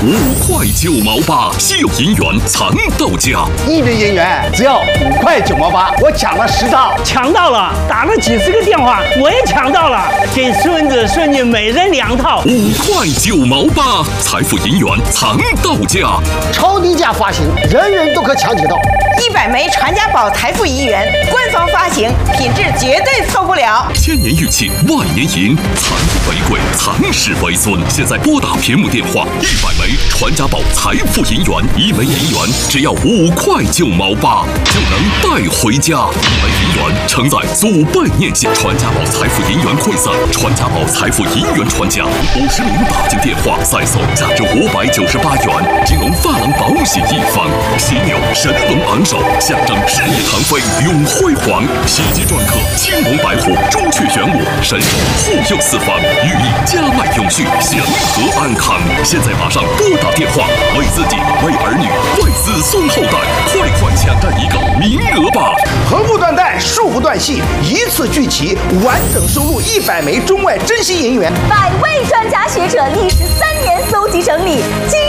5块9毛8，稀有银元藏到家。 1元银元只要5块9毛8，我抢了10张， 抢到了，打了几10个电话，我也抢到了，给孙子孙女每人2套。 5块9毛8，财富银元藏到家， 超低价发行，人人都可抢几到。 100枚传家宝财富银元，官方发行，品质绝对错不了。 千年玉器，万年银，财富为贵，藏世为尊。现在拨打屏幕电话，100枚传家宝财富银元，1枚银元只要5块9毛8，就能带回家。1枚银元承载祖辈念想，传家宝财富银元馈赠，传家宝财富银元传家，50名打进电话再送价值598元金龙珐琅宝玺1方，犀牛神龙昂首，象征事业腾飞永辉煌。喜极篆刻青龙白虎朱雀玄武，神兽护佑四方，寓意家脉永续祥和安康。现在马上拨打电话，为自己、为儿女、为子孙后代，快抢占一个名额吧！ 横不断带，竖不断系，一次聚齐，完整收录100枚中外珍稀银元。 100位专家学者历时3年搜集整理，精